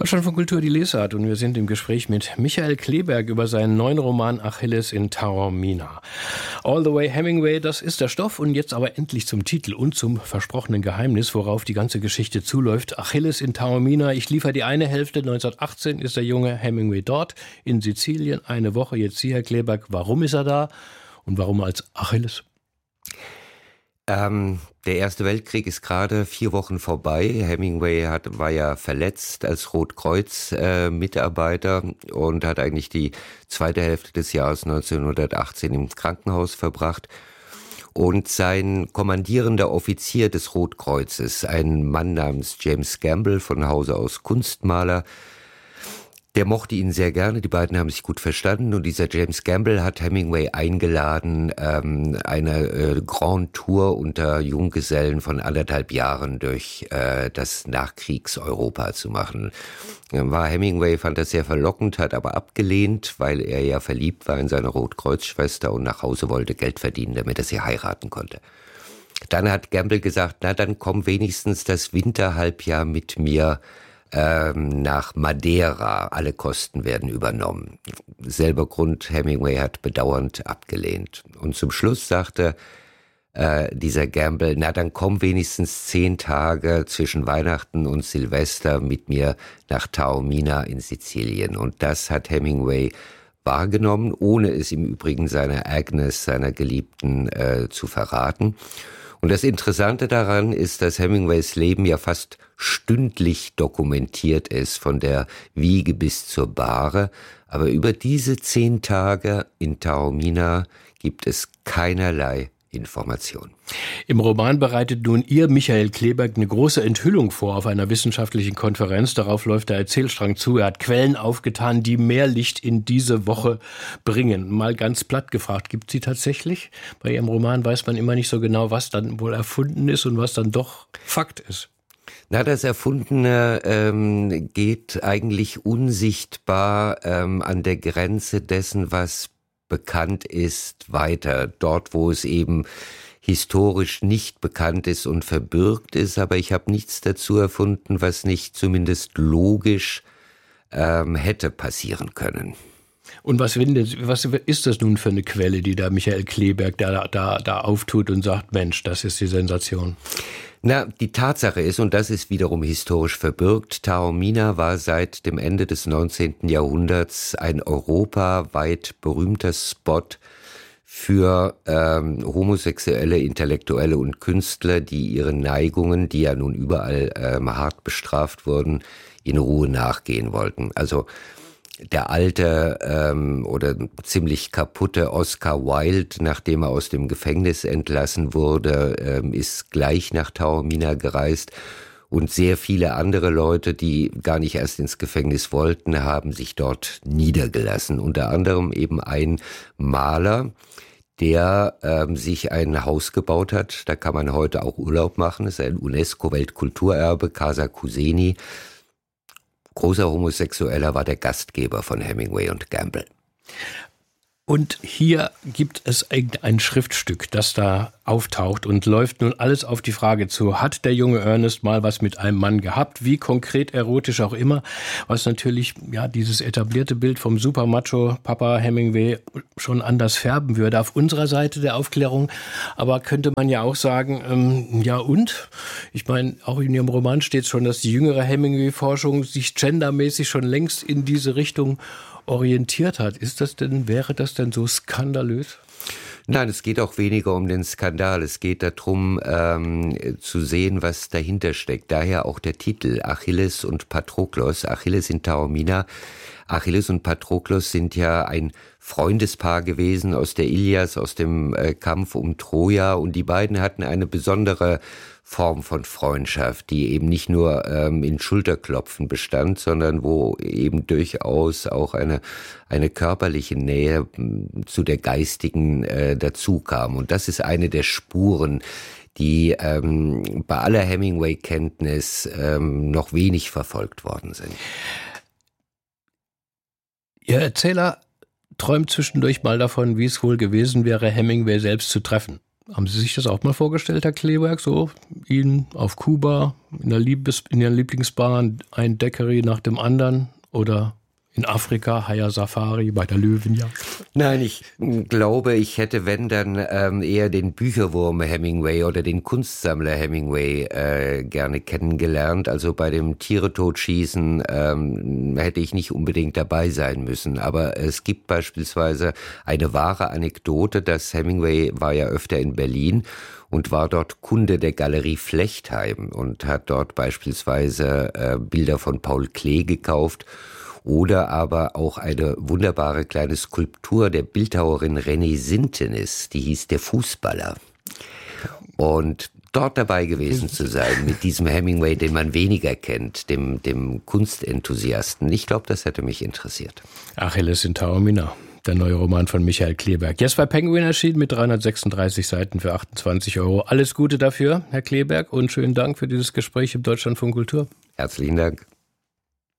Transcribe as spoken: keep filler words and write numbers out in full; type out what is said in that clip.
Deutschland von Kultur, die Lesart, und wir sind im Gespräch mit Michael Kleeberg über seinen neuen Roman Achilles in Taormina. All the way Hemingway, das ist der Stoff, und jetzt aber endlich zum Titel und zum versprochenen Geheimnis, worauf die ganze Geschichte zuläuft. Achilles in Taormina, ich liefere die eine Hälfte. neunzehnhundertachtzehn ist der junge Hemingway dort, in Sizilien, eine Woche. Jetzt Sie, Herr Kleeberg, warum ist er da und warum als Achilles? Ähm, der Erste Weltkrieg ist gerade vier Wochen vorbei. Hemingway hat, war ja verletzt als Rotkreuz-Mitarbeiter äh, und hat eigentlich die zweite Hälfte des Jahres neunzehnhundertachtzehn im Krankenhaus verbracht. Und sein kommandierender Offizier des Rotkreuzes, ein Mann namens James Gamble, von Hause aus Kunstmaler, der mochte ihn sehr gerne, die beiden haben sich gut verstanden, und dieser James Gamble hat Hemingway eingeladen, ähm, eine äh, Grand Tour unter Junggesellen von anderthalb Jahren durch äh, das Nachkriegseuropa zu machen. Dann war Hemingway, fand das sehr verlockend, hat aber abgelehnt, weil er ja verliebt war in seine Rotkreuzschwester und nach Hause wollte Geld verdienen, damit er sie heiraten konnte. Dann hat Gamble gesagt, na dann komm wenigstens das Winterhalbjahr mit mir nach Madeira, alle Kosten werden übernommen. Selber Grund, Hemingway hat bedauernd abgelehnt. Und zum Schluss sagte äh, dieser Gamble, na dann komm wenigstens zehn Tage zwischen Weihnachten und Silvester mit mir nach Taormina in Sizilien. Und das hat Hemingway wahrgenommen, ohne es im Übrigen seiner Agnes, seiner Geliebten, äh, zu verraten. Und das Interessante daran ist, dass Hemingways Leben ja fast stündlich dokumentiert ist, von der Wiege bis zur Bahre. Aber über diese zehn Tage in Taormina gibt es keinerlei Information. Im Roman bereitet nun ihr, Michael Kleeberg, eine große Enthüllung vor auf einer wissenschaftlichen Konferenz. Darauf läuft der Erzählstrang zu. Er hat Quellen aufgetan, die mehr Licht in diese Woche bringen. Mal ganz platt gefragt, gibt es sie tatsächlich? Bei Ihrem Roman weiß man immer nicht so genau, was dann wohl erfunden ist und was dann doch Fakt ist. Na, das Erfundene ähm, geht eigentlich unsichtbar ähm, an der Grenze dessen, was bekannt ist, weiter. Dort, wo es eben historisch nicht bekannt ist und verbürgt ist, aber ich habe nichts dazu erfunden, was nicht zumindest logisch ähm, hätte passieren können. Und was, was ist das nun für eine Quelle, die da Michael Kleeberg da, da, da auftut und sagt, Mensch, das ist die Sensation? Na, die Tatsache ist, und das ist wiederum historisch verbürgt, Taormina war seit dem Ende des neunzehnten Jahrhunderts ein europaweit berühmter Spot für ähm, homosexuelle Intellektuelle und Künstler, die ihren Neigungen, die ja nun überall ähm, hart bestraft wurden, in Ruhe nachgehen wollten. Also der alte ähm, oder ziemlich kaputte Oscar Wilde, nachdem er aus dem Gefängnis entlassen wurde, ähm, ist gleich nach Taormina gereist. Und sehr viele andere Leute, die gar nicht erst ins Gefängnis wollten, haben sich dort niedergelassen. Unter anderem eben ein Maler, der ähm, sich ein Haus gebaut hat. Da kann man heute auch Urlaub machen. Das ist ein UNESCO-Weltkulturerbe, Casa Cuseni. Großer Homosexueller, war der Gastgeber von Hemingway und Gamble. Und hier gibt es ein Schriftstück, das da auftaucht und läuft nun alles auf die Frage zu, hat der junge Ernest mal was mit einem Mann gehabt, wie konkret erotisch auch immer, was natürlich ja dieses etablierte Bild vom Supermacho Papa Hemingway schon anders färben würde auf unserer Seite der Aufklärung. Aber könnte man ja auch sagen, ähm, ja und? Ich meine, auch in Ihrem Roman steht schon, dass die jüngere Hemingway-Forschung sich gendermäßig schon längst in diese Richtung orientiert hat. Ist das denn, wäre das denn so skandalös? Nein, es geht auch weniger um den Skandal. Es geht darum, ähm, zu sehen, was dahinter steckt. Daher auch der Titel Achilles und Patroklos. Achilles in Taormina. Achilles und Patroklos sind ja ein Freundespaar gewesen aus der Ilias, aus dem äh, Kampf um Troja. Und die beiden hatten eine besondere Form von Freundschaft, die eben nicht nur ähm, in Schulterklopfen bestand, sondern wo eben durchaus auch eine eine körperliche Nähe m, zu der geistigen äh, dazu kam. Und das ist eine der Spuren, die ähm, bei aller Hemingway-Kenntnis ähm, noch wenig verfolgt worden sind. Ihr Erzähler träumt zwischendurch mal davon, wie es wohl gewesen wäre, Hemingway selbst zu treffen. Haben Sie sich das auch mal vorgestellt, Herr Kleeberg, so ihn auf Kuba in der, Liebes, in der Lieblingsbahn, ein Daiquiri nach dem anderen oder in Afrika, Haya Safari bei der Löwenjagd? Nein, ich glaube, ich hätte, wenn, dann ähm, eher den Bücherwurm Hemingway oder den Kunstsammler Hemingway äh, gerne kennengelernt. Also bei dem Tiere totschießen ähm, hätte ich nicht unbedingt dabei sein müssen. Aber es gibt beispielsweise eine wahre Anekdote, dass Hemingway war ja öfter in Berlin und war dort Kunde der Galerie Flechtheim und hat dort beispielsweise äh, Bilder von Paul Klee gekauft. Oder aber auch eine wunderbare kleine Skulptur der Bildhauerin René Sintenis, die hieß Der Fußballer. Und dort dabei gewesen zu sein mit diesem Hemingway, den man weniger kennt, dem, dem Kunstenthusiasten, ich glaube, das hätte mich interessiert. Achilles in Taormina, der neue Roman von Michael Kleeberg. Jetzt bei Penguin erschienen mit dreihundertsechsunddreißig Seiten für achtundzwanzig Euro. Alles Gute dafür, Herr Kleeberg, und schönen Dank für dieses Gespräch im Deutschlandfunk Kultur. Herzlichen Dank.